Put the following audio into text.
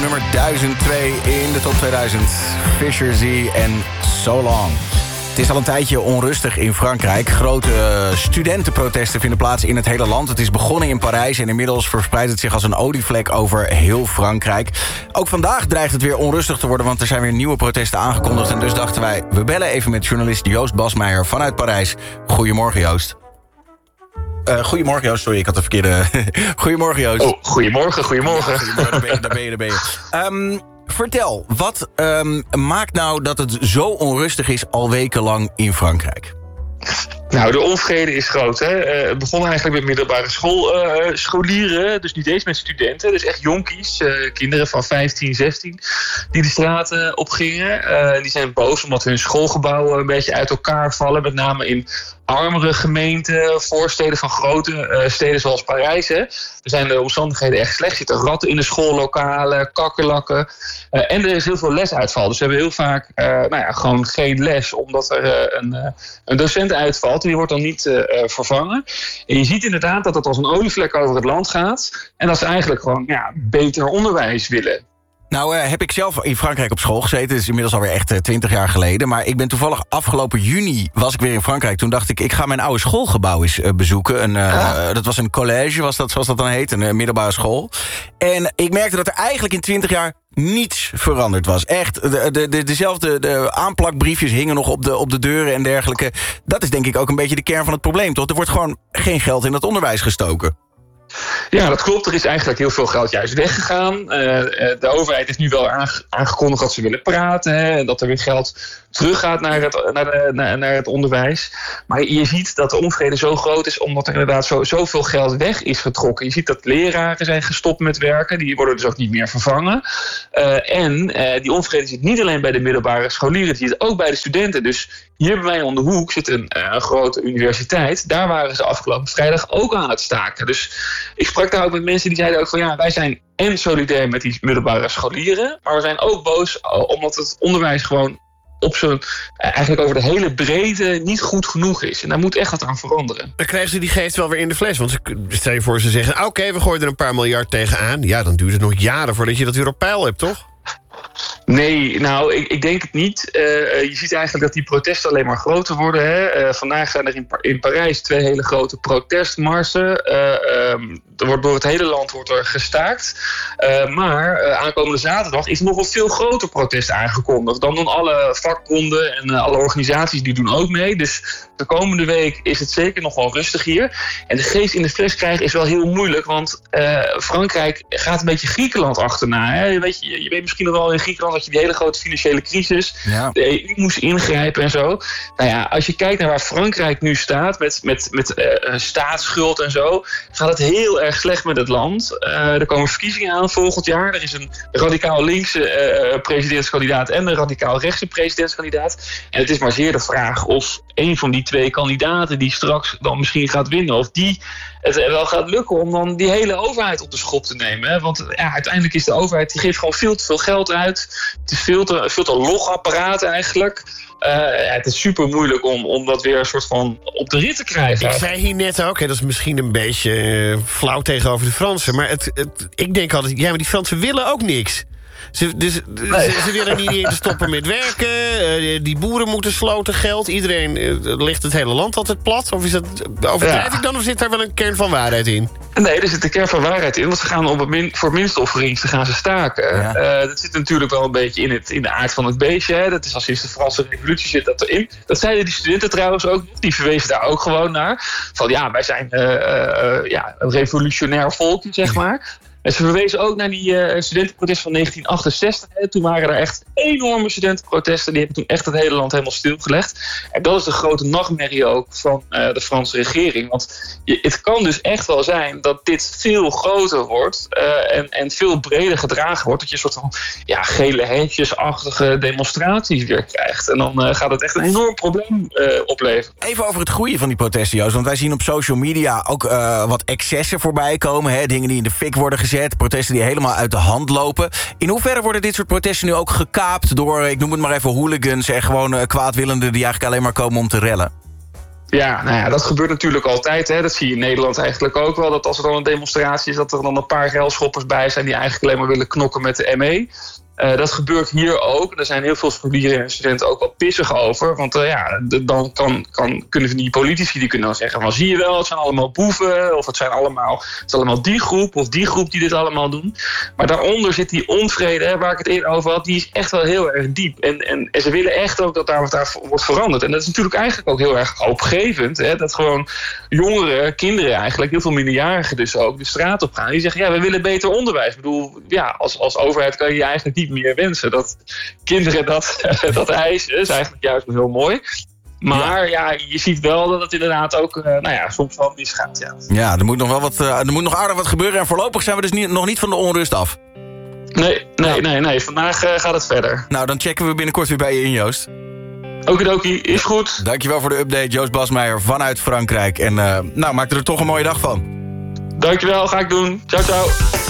Nummer 1002 in de top 2000. Fisher Z en So Long. Het is al een tijdje onrustig in Frankrijk. Grote studentenprotesten vinden plaats in het hele land. Het is begonnen in Parijs en inmiddels verspreidt het zich als een olievlek over heel Frankrijk. Ook vandaag dreigt het weer onrustig te worden, want er zijn weer nieuwe protesten aangekondigd. En dus dachten wij, we bellen even met journalist Joost Basmeijer vanuit Parijs. Goedemorgen, Joost. Goedemorgen, Joost. Sorry, ik had de verkeerde... Goedemorgen, Joost. Oh, goedemorgen. Daar ben je. Vertel, wat maakt nou dat het zo onrustig is al wekenlang in Frankrijk? Nou, de onvrede is groot. Hè? Het begon eigenlijk met middelbare scholieren, dus niet eens met studenten. Dus echt jonkies, kinderen van 15, 16, die de straten op gingen. Die zijn boos omdat hun schoolgebouwen een beetje uit elkaar vallen. Met name in armere gemeenten, voorsteden van grote steden zoals Parijs. Hè. Er zijn de omstandigheden echt slecht. Er zitten ratten in de schoollokalen, kakkerlakken. En er is heel veel lesuitval. Dus we hebben heel vaak gewoon geen les, omdat er een docent uitvalt. Die wordt dan niet vervangen. En je ziet inderdaad dat het als een olievlek over het land gaat. En dat ze eigenlijk gewoon beter onderwijs willen. Nou heb ik zelf in Frankrijk op school gezeten. Dat is inmiddels alweer echt 20 jaar geleden. Maar ik ben toevallig afgelopen juni was ik weer in Frankrijk. Toen dacht ik ga mijn oude schoolgebouw eens bezoeken. Dat was een college, was dat, zoals dat dan heet. Een middelbare school. En ik merkte dat er eigenlijk in 20 jaar niets veranderd was. Echt, dezelfde aanplakbriefjes hingen nog op de deuren en dergelijke. Dat is denk ik ook een beetje de kern van het probleem, toch? Er wordt gewoon geen geld in het onderwijs gestoken. Ja, dat klopt. Er is eigenlijk heel veel geld juist weggegaan. De overheid heeft nu wel aangekondigd dat ze willen praten. Hè, dat er weer geld teruggaat naar het onderwijs. Maar je ziet dat de onvrede zo groot is omdat er inderdaad zoveel geld weg is getrokken. Je ziet dat leraren zijn gestopt met werken. Die worden dus ook niet meer vervangen. Die onvrede zit niet alleen bij de middelbare scholieren. Die zit ook bij de studenten. Dus hier bij mij om de hoek zit een grote universiteit. Daar waren ze afgelopen vrijdag ook aan het staken. Dus ik sprak daar ook met mensen die zeiden ook van wij zijn en solidair met die middelbare scholieren. Maar we zijn ook boos omdat het onderwijs gewoon eigenlijk over de hele breedte niet goed genoeg is. En daar moet echt wat aan veranderen. Dan krijgen ze die geest wel weer in de fles. Want stel je voor ze zeggen, oké, we gooien er een paar miljard tegenaan. Ja, dan duurt het nog jaren voordat je dat weer op peil hebt, toch? Nee, nou, ik denk het niet. Je ziet eigenlijk dat die protesten alleen maar groter worden. Hè. Vandaag zijn er in Parijs 2 hele grote protestmarsen. Door het hele land wordt er gestaakt. Maar aankomende zaterdag is nog een veel groter protest aangekondigd. Dan doen alle vakbonden en alle organisaties die doen ook mee. Dus de komende week is het zeker nog wel rustig hier. En de geest in de fles krijgen is wel heel moeilijk. Want Frankrijk gaat een beetje Griekenland achterna. Hè. Je weet misschien nog wel in Griekenland dat je die hele grote financiële crisis. Ja. De EU moest ingrijpen en zo. Nou ja, als je kijkt naar waar Frankrijk nu staat met staatsschuld en zo, gaat het heel erg slecht met het land. Er komen verkiezingen aan volgend jaar. Er is een radicaal linkse presidentskandidaat en een radicaal rechtse presidentskandidaat. En het is maar zeer de vraag of een van die 2 kandidaten die straks dan misschien gaat winnen, of die het wel gaat lukken om dan die hele overheid op de schop te nemen. Hè? Want uiteindelijk is de overheid, die geeft gewoon veel te veel geld uit. Het is veel te log apparaat eigenlijk. Het is super moeilijk om dat weer een soort van op de rit te krijgen. Ik zei hier net ook, dat is misschien een beetje flauw tegenover de Fransen. Maar ik denk altijd, maar die Fransen willen ook niks. Ze willen niet eens stoppen met werken. Die boeren moeten sloten geld. Iedereen ligt het hele land altijd plat. Of overdrijf ik dan? Of zit daar wel een kern van waarheid in? Nee, er zit een kern van waarheid in. Want ze gaan voor minstofverdiensten gaan ze staken. Ja. Dat zit natuurlijk wel een beetje in de aard van het beestje. Hè. Dat is al sinds de Franse revolutie zit dat erin. Dat zeiden die studenten trouwens ook. Die verwezen daar ook gewoon naar. Van wij zijn een revolutionair volk, zeg maar. En ze verwezen ook naar die studentenprotesten van 1968. Hè. Toen waren er echt enorme studentenprotesten. Die hebben toen echt het hele land helemaal stilgelegd. En dat is de grote nachtmerrie ook van de Franse regering. Want het kan dus echt wel zijn dat dit veel groter wordt en veel breder gedragen wordt. Dat je een soort van gele hesjesachtige demonstraties weer krijgt. En dan gaat het echt een enorm probleem opleveren. Even over het groeien van die protesten, Joost. Want wij zien op social media ook wat excessen voorbij komen. Hè? Dingen die in de fik worden gezet. Protesten die helemaal uit de hand lopen. In hoeverre worden dit soort protesten nu ook gekaapt door, ik noem het maar even, hooligans en gewoon kwaadwillenden die eigenlijk alleen maar komen om te rellen? Ja, nou ja, dat gebeurt natuurlijk altijd. Hè. Dat zie je in Nederland eigenlijk ook wel. Dat als er dan een demonstratie is, dat er dan een paar relschoppers bij zijn die eigenlijk alleen maar willen knokken met de ME. Dat gebeurt hier ook. Er zijn heel veel scholieren en studenten ook wel pissig over. Want dan kunnen die politici die kunnen dan zeggen... van zie je wel, het zijn allemaal boeven... of het is allemaal die groep of die groep die dit allemaal doen. Maar daaronder zit die onvrede, waar ik het eerder over had... die is echt wel heel erg diep. En ze willen echt ook dat daar wordt veranderd. En dat is natuurlijk eigenlijk ook heel erg hoopgevend. Hè, dat gewoon jongeren, kinderen eigenlijk... heel veel minderjarigen dus ook de straat op gaan. Die zeggen, ja, we willen beter onderwijs. Ik bedoel, ja, als overheid kan je eigenlijk niet meer wensen. Dat kinderen dat eisen is eigenlijk juist wel heel mooi. Maar ja, je ziet wel dat het inderdaad ook soms wel misgaat. Ja, er moet nog wel er moet nog aardig wat gebeuren. En voorlopig zijn we dus nog niet van de onrust af. Nee. Vandaag gaat het verder. Nou, dan checken we binnenkort weer bij je in, Joost. Okidoki, is goed. Dankjewel voor de update, Joost Basmeijer vanuit Frankrijk. En maak er toch een mooie dag van. Dankjewel, ga ik doen. Ciao, ciao.